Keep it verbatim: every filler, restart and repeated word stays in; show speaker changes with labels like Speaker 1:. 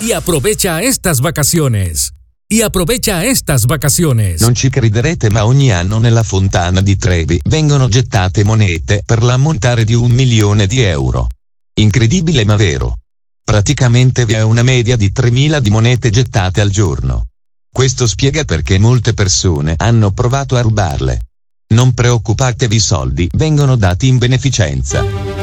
Speaker 1: Y aprovecha estas vacaciones. Y aprovecha estas vacaciones.
Speaker 2: Non ci crederete, ma ogni anno nella fontana di Trevi vengono gettate monete per l'ammontare di un milione di euro. Incredibile ma vero. Praticamente vi è una media di tremila di monete gettate al giorno. Questo spiega perché molte persone hanno provato a rubarle. Non preoccupatevi, i soldi vengono dati in beneficenza.